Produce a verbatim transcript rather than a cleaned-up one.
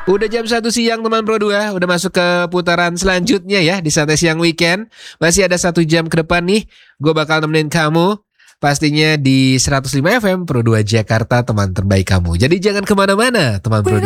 Udah jam satu siang teman Pro dua, udah masuk ke putaran selanjutnya ya di Santai Siang Weekend. Masih ada satu jam ke depan nih, gue bakal nemenin kamu. Pastinya di seratus lima F M Pro dua Jakarta, teman terbaik kamu. Jadi jangan kemana-mana teman Pro dua.